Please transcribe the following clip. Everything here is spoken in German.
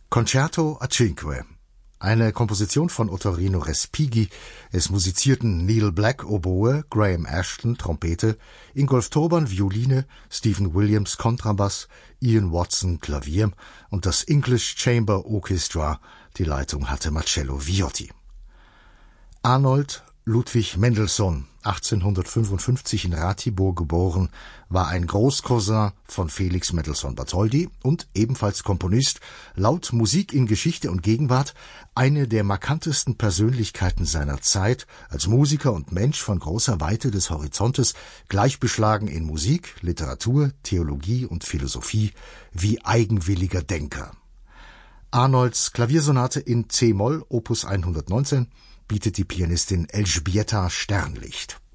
Concerto a Cinque, eine Komposition von Ottorino Respighi. Es musizierten Neil Black Oboe, Graham Ashton Trompete, Ingolf Turban Violine, Stephen Williams Kontrabass, Ian Watson Klavier und das English Chamber Orchestra. Die Leitung hatte Marcello Viotti. Arnold Ludwig Mendelssohn, 1855 in Ratibor geboren, war ein Großcousin von Felix Mendelssohn Bartholdy und ebenfalls Komponist, laut Musik in Geschichte und Gegenwart eine der markantesten Persönlichkeiten seiner Zeit, als Musiker und Mensch von großer Weite des Horizontes, gleichbeschlagen in Musik, Literatur, Theologie und Philosophie, wie eigenwilliger Denker. Arnolds Klaviersonate in C-Moll, Opus 119, bietet die Pianistin Elżbieta Sternlicht.